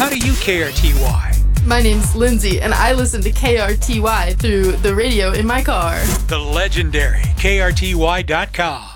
How do you KRTY? My name's Lindsay, and I listen to KRTY through the radio in my car. The legendary KRTY.com.